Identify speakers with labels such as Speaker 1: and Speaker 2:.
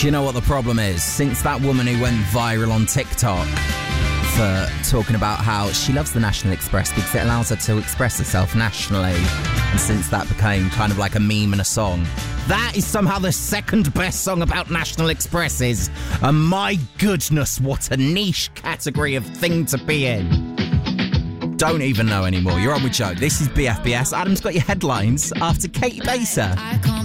Speaker 1: Do you know what the problem is? Since that woman who went viral on TikTok for talking about how she loves the National Express because it allows her to express herself nationally, and since that became kind of like a meme and a song, that is somehow the second best song about National Expresses. And my goodness, what a niche category of thing to be in. Don't even know anymore. You're on with Joe. This is BFBS. Adam's got your headlines after Katie Baser.